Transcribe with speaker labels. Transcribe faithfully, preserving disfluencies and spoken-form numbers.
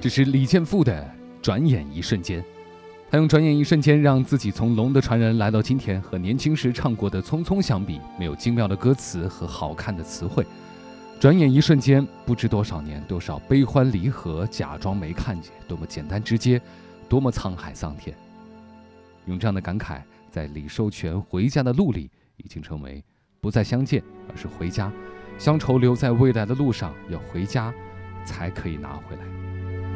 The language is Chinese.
Speaker 1: 这是李健复的《转眼一瞬间》，他用转眼一瞬间让自己从龙的传人来到今天，和年轻时唱过的《匆匆》相比，没有精妙的歌词和好看的词汇。转眼一瞬间，不知多少年，多少悲欢离合，假装没看见，多么简单直接，多么沧海桑田。用这样的感慨，在李寿全回家的路里，已经成为不再相见，而是回家。乡愁留在未来的路上，要回家才可以拿回来。